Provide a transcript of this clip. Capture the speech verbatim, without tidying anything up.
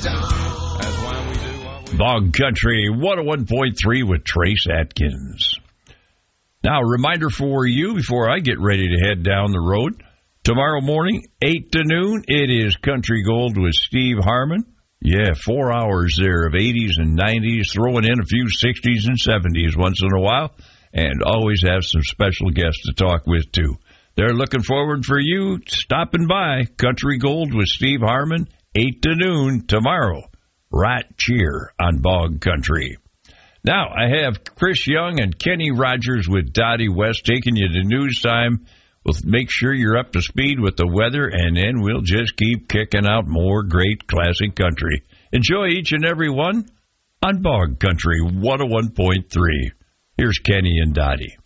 That's why we do what we do. Bog Country one oh one point three with Trace Atkins. Now, a reminder for you before I get ready to head down the road. Tomorrow morning, eight to noon, it is Country Gold with Steve Harmon. Yeah, four hours there of eighties and nineties, throwing in a few sixties and seventies once in a while, and always have some special guests to talk with, too. They're looking forward for you stopping by. Country Gold with Steve Harmon, eight to noon tomorrow. Right cheer on Bog Country. Now, I have Chris Young and Kenny Rogers with Dottie West taking you to news time. We'll make sure you're up to speed with the weather, and then we'll just keep kicking out more great classic country. Enjoy each and every one on Bog Country one oh one point three. Here's Kenny and Dottie.